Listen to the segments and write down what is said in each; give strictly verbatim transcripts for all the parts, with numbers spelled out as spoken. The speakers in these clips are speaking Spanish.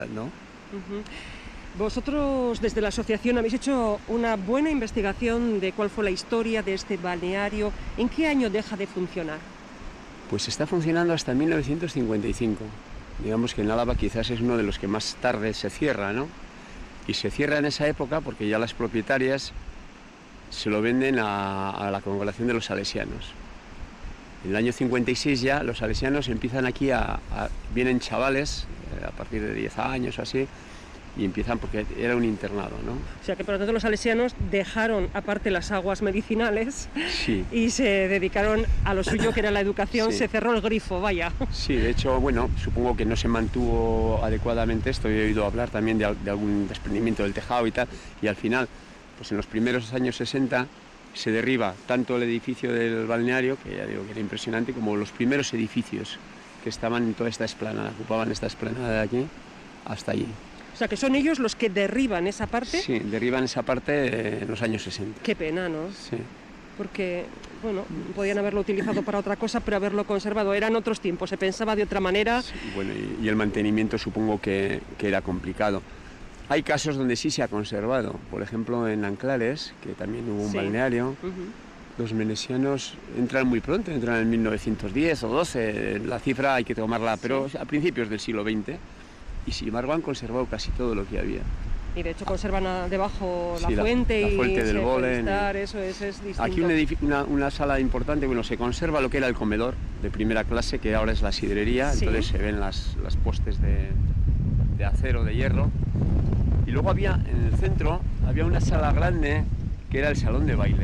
¿no? Uh-huh. Vosotros desde la asociación habéis hecho una buena investigación de cuál fue la historia de este balneario. ¿En qué año deja de funcionar? Pues está funcionando hasta mil novecientos cincuenta y cinco. Digamos que en Álava quizás es uno de los que más tarde se cierra, ¿no? Y se cierra en esa época porque ya las propietarias se lo venden a, a la congregación de los salesianos. En el año cincuenta y seis ya los salesianos empiezan aquí a... a vienen chavales eh, a partir de diez años o así, y empiezan porque era un internado, ¿no? O sea que por lo tanto los salesianos dejaron aparte las aguas medicinales, sí, y se dedicaron a lo suyo, que era la educación. Sí. Se cerró el grifo, vaya. Sí, de hecho, bueno, supongo que no se mantuvo adecuadamente esto. He oído hablar también de, de algún desprendimiento del tejado y tal, y al final, pues en los primeros años sesenta se derriba tanto el edificio del balneario, que ya digo que era impresionante, como los primeros edificios que estaban en toda esta explanada, ocupaban esta explanada de aquí hasta allí. O sea, que son ellos los que derriban esa parte. Sí, derriban esa parte en los años sesenta. Qué pena, ¿no? Sí. Porque, bueno, podían haberlo utilizado para otra cosa, pero haberlo conservado. Eran otros tiempos, se pensaba de otra manera. Sí, bueno, y, y el mantenimiento supongo que, que era complicado. Hay casos donde sí se ha conservado. Por ejemplo, en Anclares, que también hubo un sí. balneario. Uh-huh. Los menesianos entran muy pronto, entran en mil novecientos diez o doce. La cifra hay que tomarla, pero sí. a principios del siglo veinte. Y sin embargo han conservado casi todo lo que había. Y de hecho conservan a, debajo la sí, fuente, la, la fuente y del Bolen. Eso es, es distinto. Aquí una, una, una sala importante, bueno, se conserva lo que era el comedor de primera clase, que ahora es la sidrería, sí. entonces se ven las, las postes de, de acero, de hierro. Y luego había, en el centro, había una sala grande que era el salón de baile.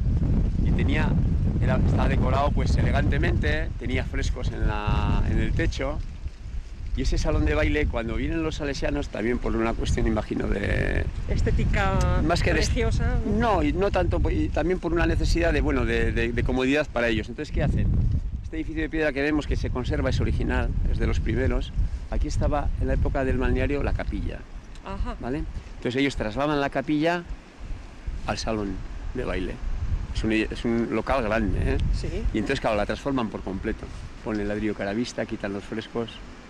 Y tenía, era, estaba decorado pues elegantemente, tenía frescos en, la, en el techo. Y ese salón de baile, cuando vienen los salesianos, también por una cuestión, imagino, de... estética más que religiosa. De, no, y no tanto, y también por una necesidad de, bueno, de, de, de comodidad para ellos. Entonces, ¿qué hacen? Este edificio de piedra que vemos que se conserva es original, es de los primeros. Aquí estaba, en la época del balneario, la capilla. Ajá. ¿Vale? Entonces ellos trasladan la capilla al salón de baile. Es un, es un local grande, ¿eh? Sí. Y entonces, claro, la transforman por completo. Ponen ladrillo caravista, quitan los frescos.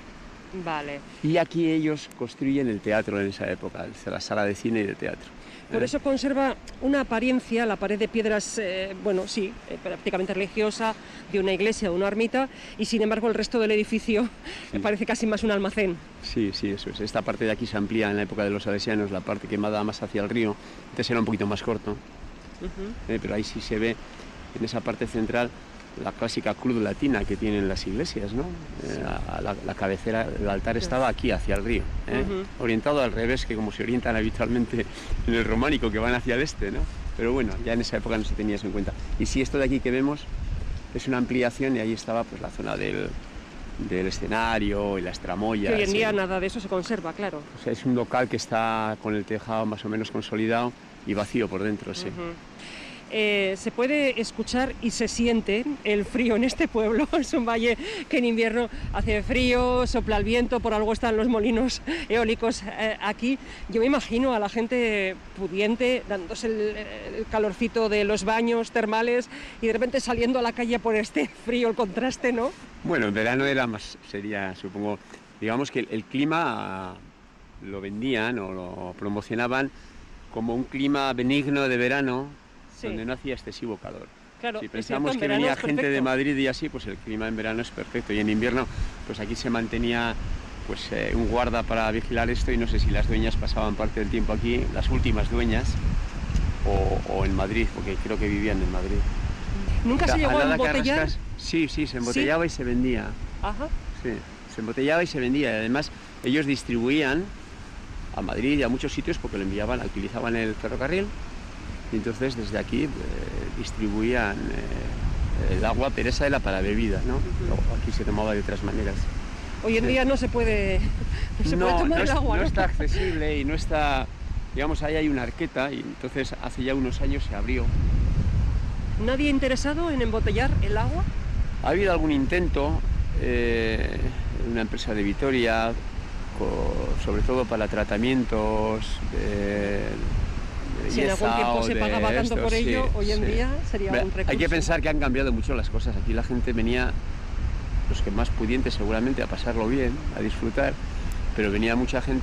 Vale. Y aquí ellos construyen el teatro en esa época, la sala de cine y de teatro. Por eso conserva una apariencia, la pared de piedras, eh, bueno, sí, eh, prácticamente religiosa, de una iglesia, de una ermita, y sin embargo el resto del edificio sí. parece casi más un almacén. Sí, sí, eso es. Esta parte de aquí se amplía en la época de los salesianos, la parte que da más hacia el río. Antes era un poquito más corto, uh-huh. eh, pero ahí sí se ve, en esa parte central, la clásica cruz latina que tienen las iglesias, ¿no? Sí. Eh, la, la, la cabecera, el altar estaba aquí, hacia el río, ¿eh? Uh-huh. Orientado al revés, que como se orientan habitualmente en el románico, que van hacia el este, ¿no? Pero bueno, ya en esa época no se tenía eso en cuenta. Y sí, esto de aquí que vemos es una ampliación, y ahí estaba pues la zona del, del escenario y las tramoyas. Que hoy en día ¿sí? nada de eso se conserva, claro. O sea, es un local que está con el tejado más o menos consolidado y vacío por dentro, sí. Uh-huh. Eh, se puede escuchar y se siente el frío en este pueblo. Es un valle que en invierno hace frío, sopla el viento, por algo están los molinos eólicos eh, aquí. Yo me imagino a la gente pudiente dándose el, el calorcito de los baños termales y de repente saliendo a la calle por este frío, el contraste, ¿no? Bueno, en verano era más, sería, supongo, digamos que el, el clima lo vendían o lo promocionaban como un clima benigno de verano, sí. donde no hacía excesivo calor. Claro, si pensamos que venía gente de Madrid y así, pues el clima en verano es perfecto. Y en invierno, pues aquí se mantenía pues eh, un guarda para vigilar esto, y no sé si las dueñas pasaban parte del tiempo aquí, las últimas dueñas, o, o en Madrid, porque creo que vivían en Madrid. ¿Nunca se llegó a embotellar? Arrascas, sí, sí, se embotellaba ¿Sí? y se vendía. Ajá. Sí, se embotellaba y se vendía. Y además ellos distribuían a Madrid y a muchos sitios porque lo enviaban, utilizaban el ferrocarril. Y entonces desde aquí eh, distribuían eh, el agua, pero esa era para bebida, ¿no? Uh-huh. Aquí se tomaba de otras maneras. Hoy en sí. día no se puede, no se no, puede tomar no el es, agua, no ¿no? está accesible y no está, digamos, ahí hay una arqueta, y entonces hace ya unos años se abrió. ¿Nadie interesado en embotellar el agua? Ha habido algún intento, eh, una empresa de Vitoria, co, sobre todo para tratamientos de... Si en algún tiempo se pagaba tanto por ello, sí, hoy en sí. día sería un recurso. Hay que pensar que han cambiado mucho las cosas. Aquí la gente venía, los que más pudientes seguramente, a pasarlo bien, a disfrutar. pero venía mucha gente